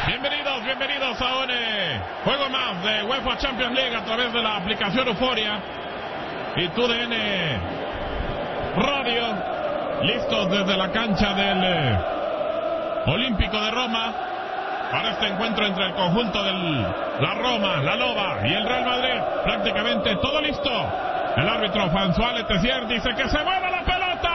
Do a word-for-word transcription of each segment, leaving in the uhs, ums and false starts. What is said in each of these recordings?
Bienvenidos, bienvenidos a un eh, juego más de UEFA Champions League a través de la aplicación Euforia y T U D N Radio, listos desde la cancha del eh, Olímpico de Roma para este encuentro entre el conjunto de la Roma, la Loba y el Real Madrid. Prácticamente todo listo. El árbitro François Letessier dice que se mueva la pelota.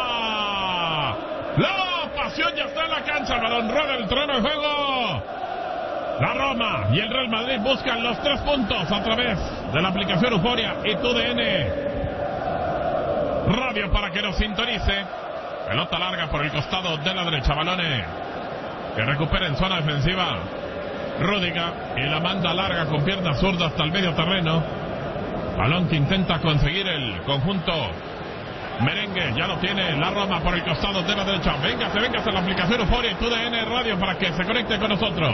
La pasión ya está en la cancha, el balón rueda el terreno de juego. La Roma y el Real Madrid buscan los tres puntos a través de la aplicación Euforia y T U D N Radio para que nos sintonice. Pelota larga por el costado de la derecha, balones que recupera en zona defensiva Rüdiger y la manda larga con pierna zurda hasta el medio terreno. Balón que intenta conseguir el conjunto merengue, ya lo tiene la Roma por el costado de la derecha. Véngase, véngase a la aplicación Euforia y T U D N Radio para que se conecte con nosotros.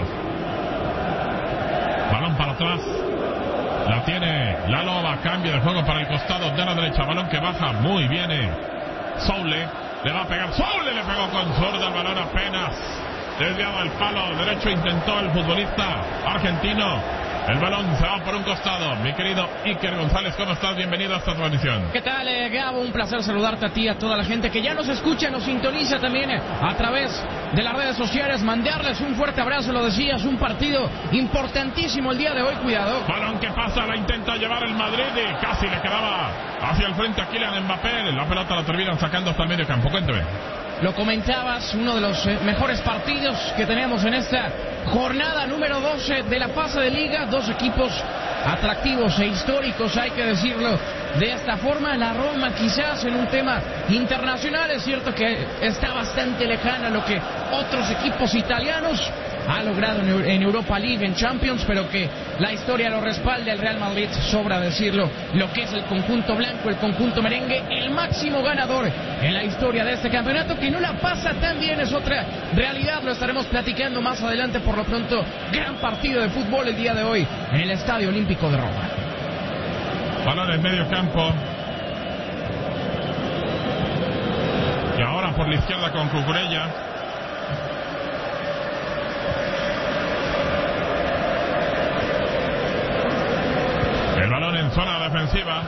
Balón para atrás, la tiene la Loba, cambio de juego para el costado de la derecha, balón que baja muy bien. eh. Soule, le va a pegar, Soule le pegó con zurda, el balón apenas desviado al palo derecho, intentó el futbolista argentino. El balón se va por un costado. Mi querido Iker González, ¿cómo estás? Bienvenido a esta transmisión. ¿Qué tal, eh, Gabo? Un placer saludarte a ti, a toda la gente que ya nos escucha, nos sintoniza también eh, a través de las redes sociales. Mandarles un fuerte abrazo, lo decías, un partido importantísimo el día de hoy, cuidado. Balón que pasa, la intenta llevar el Madrid y casi le quedaba hacia el frente a Kylian Mbappé. La pelota la terminan sacando hasta el medio campo. Cuénteme. Lo comentabas, uno de los eh, mejores partidos que tenemos en esta jornada número doce de la fase de liga. Dos equipos atractivos e históricos, hay que decirlo de esta forma. La Roma quizás en un tema internacional, es cierto que está bastante lejana a lo que otros equipos italianos ha logrado en Europa League, en Champions, pero que la historia lo respalda. El Real Madrid, sobra decirlo, lo que es el conjunto blanco, el conjunto merengue, el máximo ganador en la historia de este campeonato, que no la pasa tan bien, es otra realidad, lo estaremos platicando más adelante. Por lo pronto, gran partido de fútbol el día de hoy en el Estadio Olímpico de Roma. Balón en medio campo. Y ahora por la izquierda con Cucurella. El balón en zona defensiva.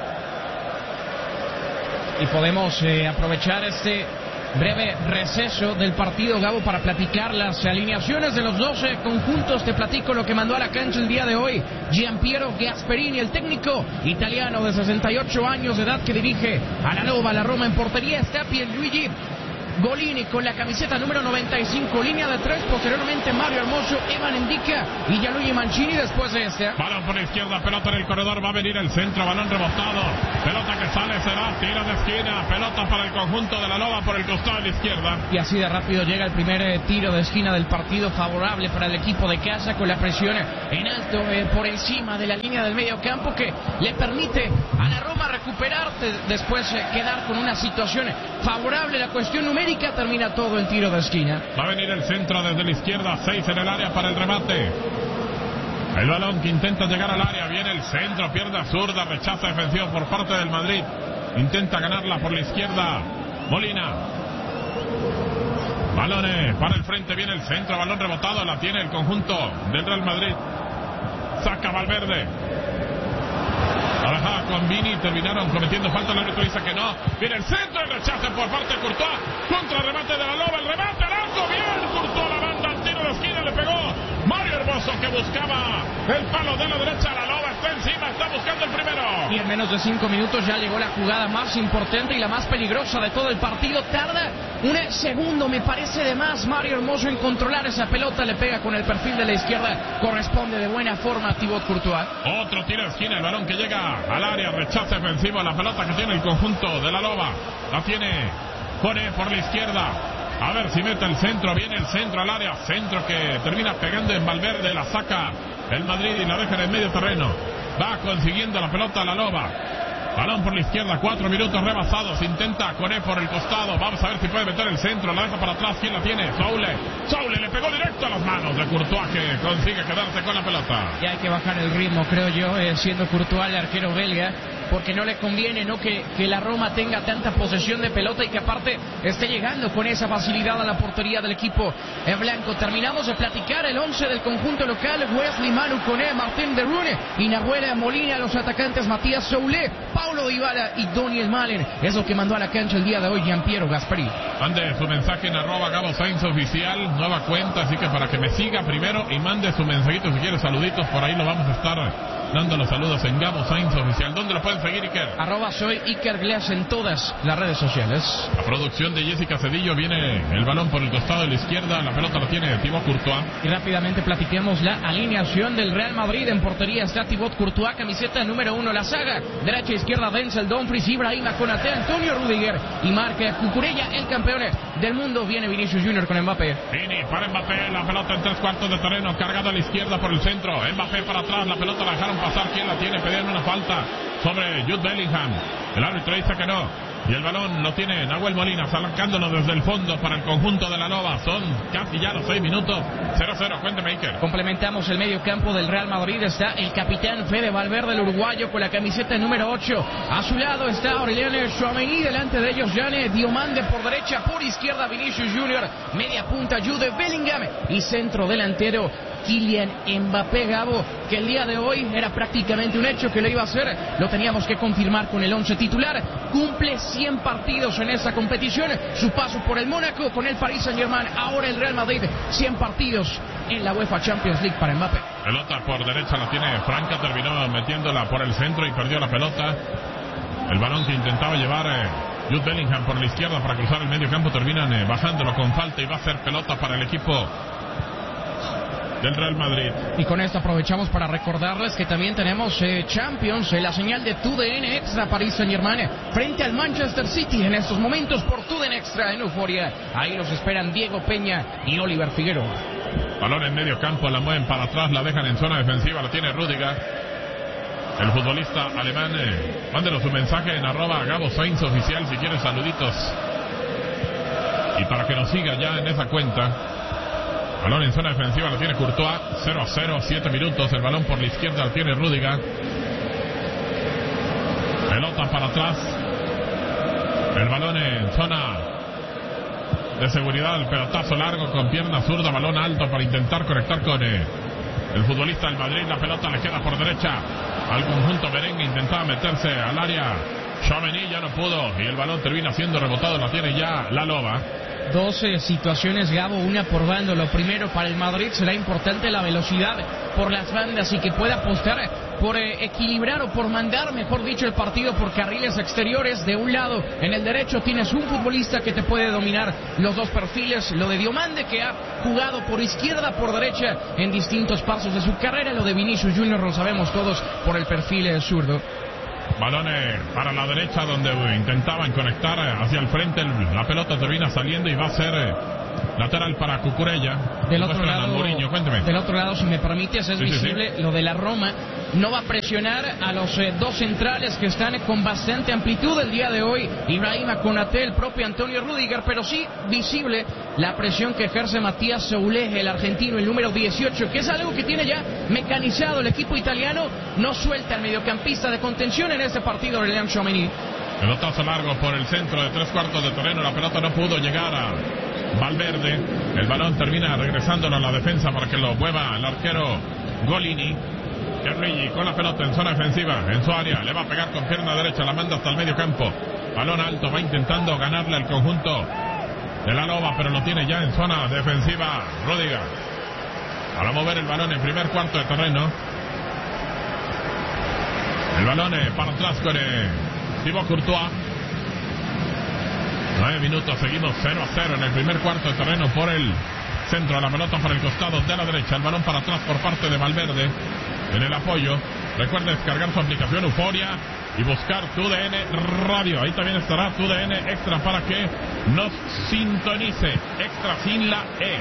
Y podemos eh, aprovechar este breve receso del partido, Gabo, para platicar las alineaciones de los doce conjuntos. Te platico lo que mandó a la cancha el día de hoy Gianpiero Gasperini, el técnico italiano de sesenta y ocho años de edad que dirige a la Loba. La Roma en portería está Pierluigi Golini con la camiseta número noventa y cinco, línea de tres, posteriormente Mario Hermoso, Evan Endica y Gianluigi Mancini después de este. Balón por la izquierda, pelota en el corredor, va a venir el centro, balón rebotado, pelota que sale, será tiro de esquina, pelota para el conjunto de la Loba por el costado de la izquierda. Y así de rápido llega el primer eh, tiro de esquina del partido, favorable para el equipo de casa, con la presión en alto eh, por encima de la línea del medio campo, que le permite a la Roma recuperar, después eh, quedar con una situación favorable. La cuestión numérica, termina todo en tiro de esquina. Va a venir el centro desde la izquierda, seis en el área para el remate. El balón que intenta llegar al área, viene el centro, pierna zurda, rechaza defensivo por parte del Madrid. Intenta ganarla por la izquierda Molina. Balones para el frente, viene el centro, balón rebotado, la tiene el conjunto del Real Madrid. Saca Valverde. La bajada con Vini, terminaron cometiendo falta, el árbitro dice que no. Viene el centro, el rechace por parte de Courtois, contra el remate de la Loba, el remate al arco, bien, Courtois la banda al tiro de esquina, le pegó Mario Hermoso, que buscaba el palo de la derecha. La Loba está encima, está buscando el primero. Y en menos de cinco minutos ya llegó la jugada más importante y la más peligrosa de todo el partido. Tarda un segundo, me parece, de más Mario Hermoso en controlar esa pelota, le pega con el perfil de la izquierda, corresponde de buena forma a Thibaut Courtois. Otro tiro de esquina, el balón que llega al área, rechaza defensivo, la pelota que tiene el conjunto de la Loba, la tiene Jone por la izquierda, a ver si mete el centro, viene el centro al área, centro que termina pegando en Valverde, la saca el Madrid y la deja en el medio terreno, va consiguiendo la pelota la Loba. Balón por la izquierda, cuatro minutos rebasados, intenta Coné por el costado, vamos a ver si puede meter el centro, la deja para atrás, ¿quién la tiene? Soule, Soule le pegó directo a las manos de Courtois, que consigue quedarse con la pelota. Y hay que bajar el ritmo, creo yo, eh, siendo Courtois el arquero belga, porque no le conviene, ¿no?, que, que la Roma tenga tanta posesión de pelota y que aparte esté llegando con esa facilidad a la portería del equipo en blanco. Terminamos de platicar el once del conjunto local: Wesley, Manu Koné, Martín de Rune y Nahuel Molina. Los atacantes: Matías Soulé, Paulo Dybala y Daniel Malen. Es lo que mandó a la cancha el día de hoy Gianpiero Gasperini. Mande su mensaje en arroba Gabo Sainz Oficial, nueva cuenta, así que para que me siga primero y mande su mensajito si quiere saluditos, por ahí lo vamos a estar dando los saludos en Gabo Sainz Oficial. ¿Dónde lo pueden seguir, Iker? Arroba soy Iker Glass en todas las redes sociales. La producción de Jessica Cedillo, viene el balón por el costado de la izquierda, la pelota la tiene Thibaut Courtois. Y rápidamente platiquemos la alineación del Real Madrid. En portería está Thibaut Courtois, camiseta número uno, la saga. Derecha, izquierda, Denzel Dumfries, Ibrahima Konaté, Antonio Rüdiger y Marc Cucurella. El campeón del mundo viene Vinicius Junior con Mbappé. Vini para Mbappé, la pelota en tres cuartos de terreno, cargada a la izquierda por el centro. Mbappé para atrás, la pelota la dejaron pasar. ¿Quién la tiene? Pedían una falta sobre Jude Bellingham. El árbitro dice que no. Y el balón lo tiene Nahuel Molina, sacándolo desde el fondo para el conjunto de la Loba. Son casi ya los seis minutos. cero cero, cuénteme, Iker. Complementamos el medio campo del Real Madrid. Está el capitán Fede Valverde, el uruguayo, con la camiseta número ocho. A su lado está Aureliano Tchouaméni, delante de ellos Gianni Diomande, por derecha, por izquierda Vinicius Junior, media punta Jude Bellingham y centro delantero Kylian Mbappé. Gabo, que el día de hoy era prácticamente un hecho que lo iba a hacer, lo teníamos que confirmar con el once titular. Cumple cien partidos en esta competición, su paso por el Mónaco, con el Paris Saint-Germain, ahora el Real Madrid, cien partidos en la UEFA Champions League para Mbappé. Pelota por derecha la tiene Franca, terminó metiéndola por el centro y perdió la pelota. El balón que intentaba llevar eh, Jude Bellingham por la izquierda para cruzar el medio campo, terminan eh, bajándolo con falta y va a ser pelota para el equipo del Real Madrid. Y con esto aprovechamos para recordarles que también tenemos eh, Champions, eh, la señal de TUDN Extra. Paris Saint-Germain frente al Manchester City en estos momentos por TUDN Extra en Euforia. Ahí los esperan Diego Peña y Oliver Figueroa. Balón en medio campo, la mueven para atrás, la dejan en zona defensiva, la tiene Rüdiger. El futbolista alemán, eh, mándenos su mensaje en arroba Gabo Sainz Oficial si quiere saluditos. Y para que nos siga ya en esa cuenta. Balón en zona defensiva, la tiene Courtois. cero a cero, siete minutos. El balón por la izquierda la tiene Rüdiger. Pelota para atrás. El balón en zona de seguridad. El pelotazo largo con pierna zurda. Balón alto para intentar conectar con eh, el futbolista del Madrid. La pelota le queda por derecha al conjunto merengue. Intentaba meterse al área Tchouaméni, ya no pudo. Y el balón termina siendo rebotado. La tiene ya la Loba. doce situaciones, Gabo, una por bando. Lo primero para el Madrid será importante la velocidad por las bandas y que pueda apostar por eh, equilibrar o por mandar, mejor dicho, el partido por carriles exteriores. De un lado, en el derecho, tienes un futbolista que te puede dominar los dos perfiles. Lo de Diomande, que ha jugado por izquierda, por derecha en distintos pasos de su carrera. Lo de Vinicius Junior, lo sabemos todos, por el perfil eh, zurdo. Balones para la derecha donde intentaban conectar hacia el frente. La pelota termina saliendo y va a ser eh, lateral para Cucurella. Del otro lado, Mourinho, cuénteme. Del otro lado, si me permites, es sí, visible sí, sí. lo de la Roma. No va a presionar a los eh, dos centrales que están con bastante amplitud el día de hoy, Ibrahima Konaté, el propio Antonio Rüdiger, pero sí visible la presión que ejerce Matías Soulé, el argentino, el número dieciocho, que es algo que tiene ya mecanizado el equipo italiano. No suelta el mediocampista de contención en este partido, Aureliano Tchouaméni. Pelotazo largo por el centro de tres cuartos de terreno. La pelota no pudo llegar a Valverde. El balón termina regresándolo a la defensa para que lo mueva el arquero Golini. Guerrighi con la pelota en zona defensiva, en su área, le va a pegar con pierna derecha, la manda hasta el medio campo. Balón alto, va intentando ganarle al conjunto de la Loba, pero lo tiene ya en zona defensiva Rüdiger. Para mover el balón en primer cuarto de terreno. El balón eh, para atrás con eh, Thibaut Courtois. Nueve minutos, seguimos cero a cero en el primer cuarto de terreno por el centro. La pelota para el costado de la derecha, el balón para atrás por parte de Valverde en el apoyo. Recuerda descargar su aplicación Euforia y buscar TUDN Radio. Ahí también estará TUDN Extra para que nos sintonice. Extra sin la E.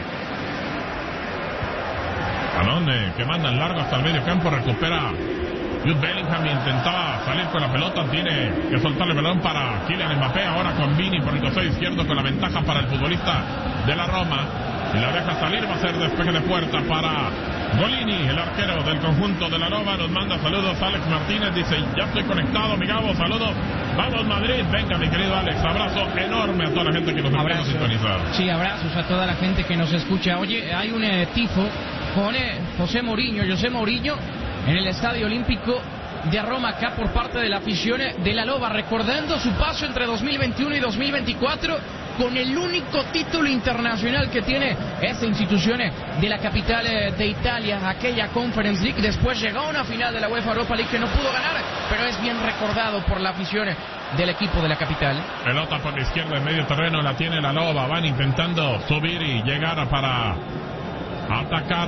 Balón eh, que manda en largo hasta el medio campo. Recupera Jude Bellingham, intentaba salir con la pelota. Tiene que soltar el balón para Kylian Mbappé. Ahora con Vini por el costado izquierdo, con la ventaja para el futbolista de la Roma. y la deja salir. Va a ser despeje de puerta para Golini, el arquero del conjunto de la Loba. Nos manda saludos Alex Martínez, dice: ya estoy conectado, mi Gabo, saludos. Vamos Madrid, venga mi querido Alex, abrazo enorme a toda la gente que nos está sintonizando. Sí, abrazos a toda la gente que nos escucha. Oye, hay un eh, tifo con eh, José Mourinho, José Mourinho en el Estadio Olímpico de Roma, acá por parte de la afición de la Loba, recordando su paso entre dos mil veintiuno y dos mil veinticuatro con el único título internacional que tiene esta institución de la capital de Italia, aquella Conference League. Después llegó a una final de la UEFA Europa League que no pudo ganar, pero es bien recordado por la afición del equipo de la capital. Pelota por la izquierda en medio terreno, la tiene la Loba, van intentando subir y llegar para atacar.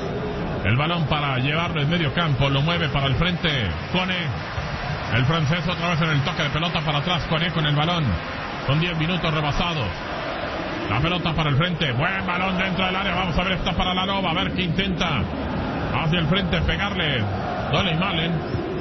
El balón para llevarlo en medio campo, lo mueve para el frente Kone, el francés otra vez en el toque de pelota para atrás. Kone con el balón, con diez minutos rebasados. La pelota para el frente, buen balón dentro del área, vamos a ver, está para la Loba, a ver qué intenta hacia el frente pegarle Dole y Malen.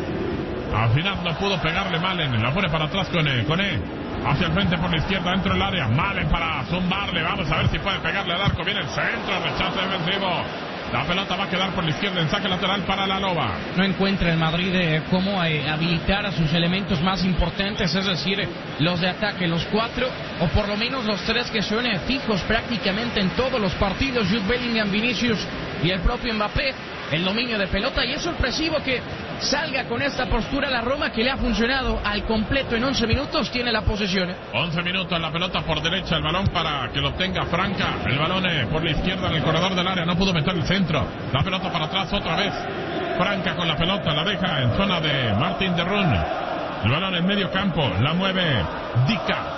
Al final no pudo pegarle Malen, la pone para atrás Kone, Kone hacia el frente por la izquierda dentro del área, Malen para zumbarle, vamos a ver si puede pegarle al arco, viene el centro, rechazo defensivo. La pelota va a quedar por la izquierda en saque lateral para la Loba. No encuentra el Madrid eh, cómo eh, habilitar a sus elementos más importantes, es decir, los de ataque, los cuatro, o por lo menos los tres que son eh, fijos prácticamente en todos los partidos, Jude Bellingham, Vinicius y el propio Mbappé. El dominio de pelota, y es sorpresivo que salga con esta postura la Roma, que le ha funcionado al completo en once minutos, tiene la posesión. once minutos, la pelota por derecha, el balón para que lo tenga Franca, el balón eh, por la izquierda en el corredor del área, no pudo meter el centro, la pelota para atrás otra vez, Franca con la pelota, la deja en zona de Martín de Run, el balón en medio campo, la mueve Dica.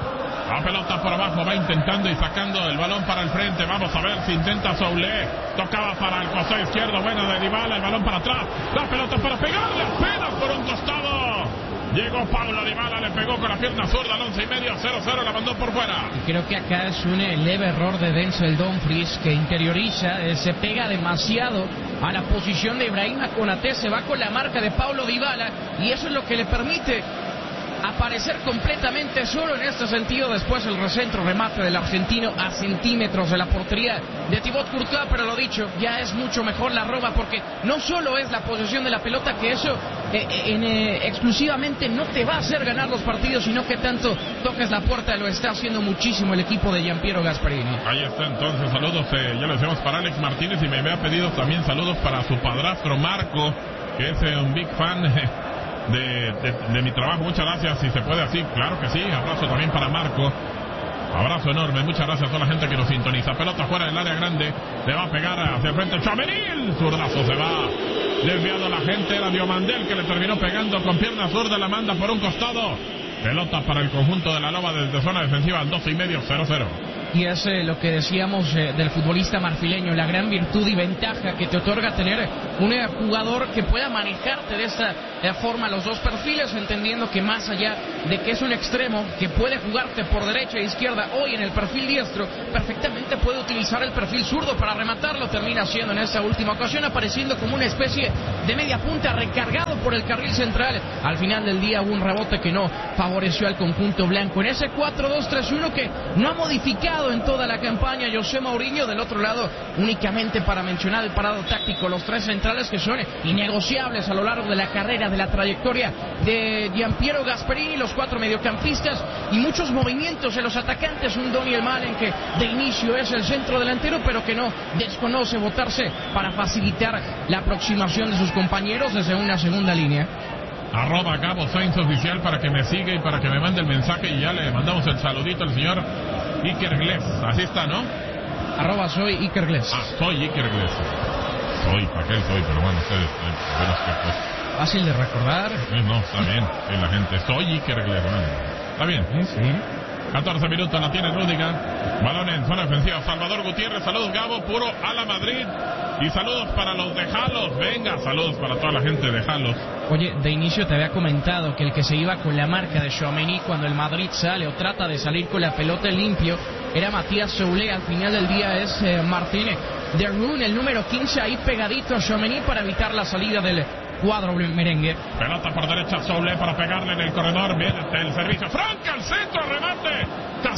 La pelota por abajo, va intentando y sacando el balón para el frente. Vamos a ver si intenta Soulé. Tocaba para el costado izquierdo, bueno de Dybala, el balón para atrás. La pelota para pegarle apenas por un costado. Llegó Paulo Dybala, le pegó con la pierna zurda al once y medio, cero cero, la mandó por fuera. Y creo que acá es un leve error de Denzel Dumfries, que interioriza, eh, se pega demasiado a la posición de Ibrahima Konaté, se va con la marca de Paulo Dybala, y eso es lo que le permite aparecer completamente solo en este sentido. Después el recentro, remate del argentino a centímetros de la portería de Thibaut Courtois, pero lo dicho, ya es mucho mejor la Roma, porque no solo es la posesión de la pelota, que eso eh, en, eh, exclusivamente no te va a hacer ganar los partidos, sino que tanto toques la puerta, lo está haciendo muchísimo el equipo de Gianpiero Gasperini. Ahí está entonces, saludos, eh, ya lo decíamos para Alex Martínez, y me había pedido también saludos para su padrastro Marco, que es eh, un big fan eh, De, de, de mi trabajo. Muchas gracias, si se puede así, claro que sí. Abrazo también para Marco, abrazo enorme, muchas gracias a toda la gente que nos sintoniza. Pelota fuera del área grande, le va a pegar hacia el frente Chouameni, zurdazo, se va desviado la gente, era Diomandel que le terminó pegando con pierna zurda, la manda por un costado. Pelota para el conjunto de la Loba desde zona defensiva, doce y medio, cero cero. Y es eh, lo que decíamos eh, del futbolista marfileño, la gran virtud y ventaja que te otorga tener un eh, jugador que pueda manejarte de esta eh, forma los dos perfiles, entendiendo que más allá de que es un extremo que puede jugarte por derecha e izquierda, hoy en el perfil diestro, perfectamente puede utilizar el perfil zurdo para rematarlo. Termina siendo en esta última ocasión apareciendo como una especie de media punta recargado por el carril central. Al final del día hubo un rebote que no favoreció al conjunto blanco en ese cuatro dos tres uno que no ha modificado en toda la campaña José Mourinho. Del otro lado, únicamente para mencionar el parado táctico, los tres centrales que son innegociables a lo largo de la carrera, de la trayectoria de Gianpiero Gasperini, los cuatro mediocampistas y muchos movimientos en los atacantes. Un Daniel Malen que de inicio es el centro delantero, pero que no desconoce botarse para facilitar la aproximación de sus compañeros desde una segunda línea. Arroba Gabo Sainz oficial para que me siga y para que me mande el mensaje, y ya le mandamos el saludito al señor Iker Gles. Así está, ¿no? Arroba soy Iker Gles. Ah, soy Iker Gles. Soy, ¿para qué soy? Pero bueno, ustedes, eh, buenos que pues. Fácil de recordar. Eh, no, está bien, en la gente. Soy Iker Gles, bueno. Está bien. Sí, sí. catorce minutos la tiene Rüdiger. Balón en zona ofensiva. Salvador Gutiérrez, saludos Gabo, puro a la Madrid. Y saludos para los de Jalos. Venga, saludos para toda la gente de Jalos. Oye, de inicio te había comentado que el que se iba con la marca de Chouameni cuando el Madrid sale o trata de salir con la pelota limpio era Matías Soulé. Al final del día es eh, Martín de Run, el número quince, ahí pegadito a Chouameni para evitar la salida del cuadro merengue. Pelota por derecha, Soulé para pegarle en el corredor. Viene el servicio. Franca al centro, remate.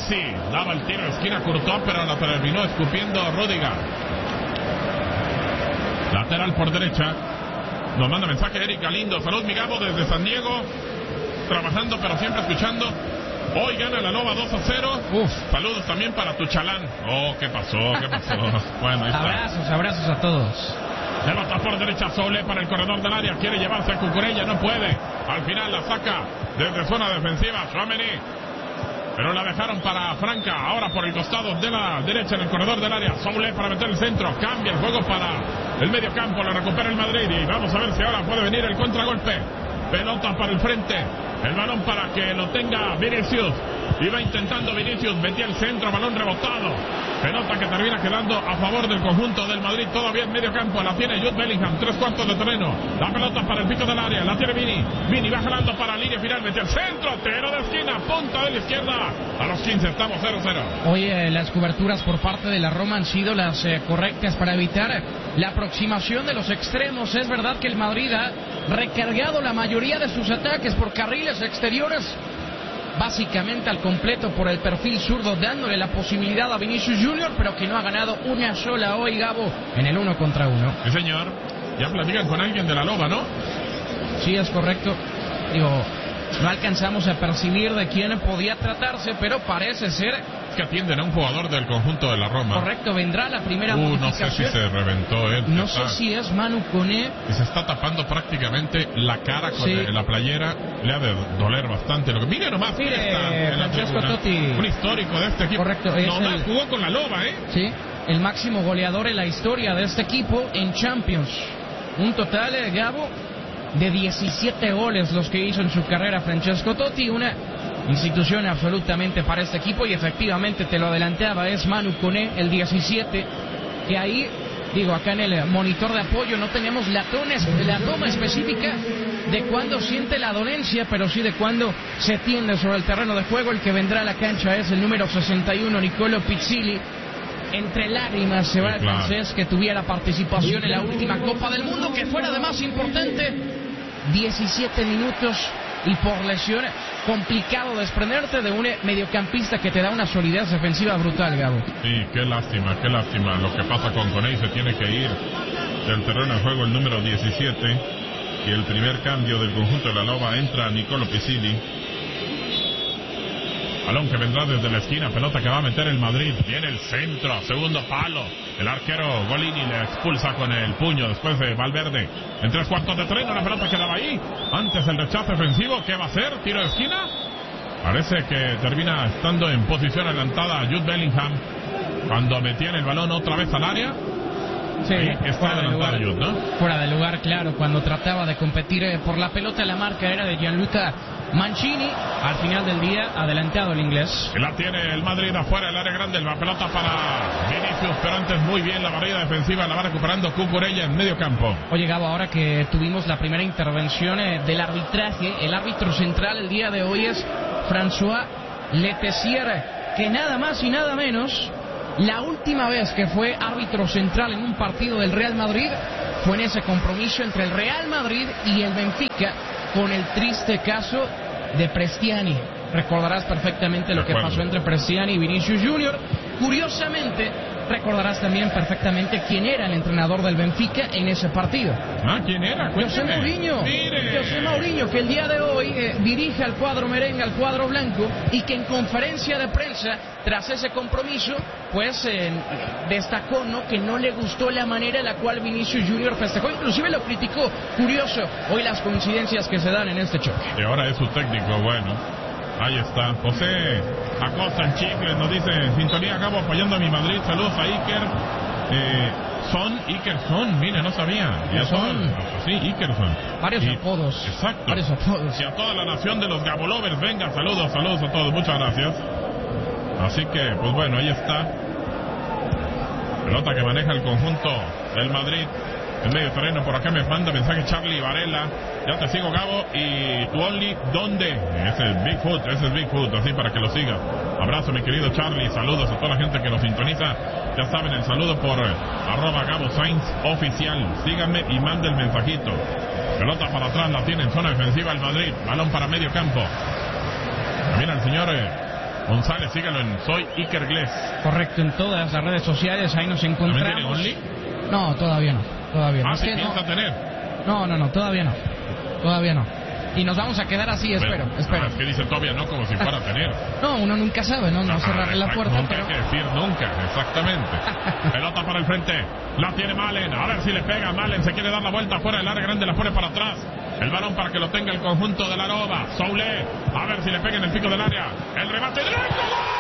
Casi daba el tiro de esquina Courtois, pero la terminó escupiendo Rudiger. Lateral por derecha. Nos manda mensaje Eric Galindo. Salud, mi Gabo, desde San Diego. Trabajando, pero siempre escuchando. Hoy gana la Loba dos a cero. Uf. Saludos también para tu chalán. Oh, ¿qué pasó? ¿Qué pasó? Bueno, ahí está. Abrazos, abrazos a todos. Levanta por derecha Soule para el corredor del área. Quiere llevarse a Cucurella, no puede. Al final la saca desde zona defensiva Tchouaméni. Pero la dejaron para Franca. Ahora por el costado de la derecha en el corredor del área. Soule para meter el centro. Cambia el juego para el medio campo. Lo recupera el Madrid. Y vamos a ver si ahora puede venir el contragolpe. Pelota para el frente. El balón para que lo tenga Vinicius. Iba intentando Vinicius. Metía el centro. Balón rebotado. Pelota que termina quedando a favor del conjunto del Madrid. Todavía en medio campo. La tiene Jude Bellingham. Tres cuartos de terreno. La pelota para el pico del área. La tiene Vini. Vini va jalando para la línea final. Mete el centro. Tiro de esquina. Punta de la izquierda. A los quince estamos cero cero. Oye, las coberturas por parte de la Roma han sido las eh, correctas para evitar la aproximación de los extremos. Es verdad que el Madrid ha recargado la mayoría de sus ataques por carriles exteriores, básicamente al completo por el perfil zurdo, dándole la posibilidad a Vinicius Junior, pero que no ha ganado una sola hoy, Gabo, en el uno contra uno. Sí, señor. Ya platican con alguien de la Loba, ¿no? Sí, es correcto. Digo, no alcanzamos a percibir de quién podía tratarse, pero parece ser que atienden a un jugador del conjunto de la Roma. Correcto, vendrá la primera uh, modificación. No sé si se reventó él. No está, sé si es Manu Koné. Y se está tapando prácticamente la cara con sí. el, la playera. Le ha de doler bastante. Lo que mire nomás. Mire, está Francesco Totti. Un histórico de este equipo. Correcto. Nomás el, jugó con la Loba, ¿eh? Sí, el máximo goleador en la historia de este equipo en Champions. Un total, eh, Gabo, de diecisiete goles los que hizo en su carrera Francesco Totti. Una institución absolutamente para este equipo, y efectivamente te lo adelantaba, es Manu Koné, el diecisiete, que ahí, digo, acá en el monitor de apoyo no tenemos la, tones, la toma específica de cuándo siente la dolencia, pero sí de cuándo se tiende sobre el terreno de juego. El que vendrá a la cancha es el número sesenta y uno, Nicolo Pizzilli. Entre lágrimas se va el francés, que tuviera participación en la última Copa del Mundo, que fuera además importante. diecisiete minutos y por lesión complicado desprenderte de un mediocampista que te da una solidez defensiva brutal, Gabo. Sí, qué lástima, qué lástima lo que pasa con Koné. Se tiene que ir del terreno de juego el número diecisiete, y el primer cambio del conjunto de la Loba entra Nicolo Pizzilli. Balón que vendrá desde la esquina, pelota que va a meter el Madrid. Viene el centro, segundo palo. El arquero Golini le expulsa con el puño después de Valverde. En tres cuartos de terreno, la pelota quedaba ahí. Antes el rechazo ofensivo, ¿qué va a hacer? Tiro de esquina. Parece que termina estando en posición adelantada Jude Bellingham cuando metían el balón otra vez al área. Sí, ahí está adelantado Jude, ¿no? Fuera de lugar, claro, cuando trataba de competir eh, por la pelota. La marca era de Gianluca Mancini. Al final del día, adelantado el inglés. La tiene el Madrid afuera del área grande. La pelota para Vinicius, pero antes muy bien la barrida defensiva. La va recuperando Cucurella en medio campo. Oye, Gabo, ahora que tuvimos la primera intervención eh, del arbitraje, el árbitro central el día de hoy es François Letessier, que nada más y nada menos, la última vez que fue árbitro central en un partido del Real Madrid fue en ese compromiso entre el Real Madrid y el Benfica, con el triste caso de Prestiani. Recordarás perfectamente lo que pasó entre Prestiani y Vinicius Junior. Curiosamente, recordarás también perfectamente quién era el entrenador del Benfica en ese partido. Ah, ¿quién era? José Mourinho. Mire. José Mourinho, que el día de hoy eh, dirige al cuadro merengue, al cuadro blanco, y que en conferencia de prensa, tras ese compromiso, pues eh, destacó, ¿no?, que no le gustó la manera en la cual Vinicius Junior festejó, inclusive lo criticó. Curioso, hoy las coincidencias que se dan en este choque. Y ahora es su técnico, bueno. Ahí está, José Acosta en Chifles nos dice: sintonía, Gabo, apoyando a mi Madrid. Saludos a Iker eh, Son, Iker Son, mire, no sabía. Ya son, sí, Iker Son. Varios y, apodos. Exacto. Varios apodos. Y a toda la nación de los Gabolovers, venga, saludos, saludos a todos, muchas gracias. Así que, pues bueno, ahí está. Pelota que maneja el conjunto del Madrid en medio terreno. Por acá me manda mensaje Charlie Varela: ya te sigo, Gabo. Y tu Only, ¿dónde? Ese es Bigfoot, ese es Bigfoot, así para que lo siga. Abrazo, mi querido Charlie, saludos a toda la gente que nos sintoniza. Ya saben, el saludo por eh, arroba Gabo Sainz oficial. Síganme y mande el mensajito. Pelota para atrás, la tiene en zona defensiva el Madrid. Balón para medio campo. Mira el señor eh, González, síguelo en Soy Iker Gles. Correcto, en todas las redes sociales, ahí nos encontramos. ¿También tiene Only? No, todavía no, todavía no. Ah, sí, no. piensa tener. No, no, no, todavía no, todavía no. Y nos vamos a quedar así, espero, Bueno, espero. Ah, es que dice todavía no, como si fuera a tener. No, uno nunca sabe, no, no Ah, cerrarle la puerta, nunca pero... hay que decir nunca, exactamente. Pelota para el frente, la tiene Malen, a ver si le pega. Malen se quiere dar la vuelta fuera del área grande, la pone para atrás. El balón para que lo tenga el conjunto de la Loba. Soule, a ver si le pega en el pico del área. El remate directo.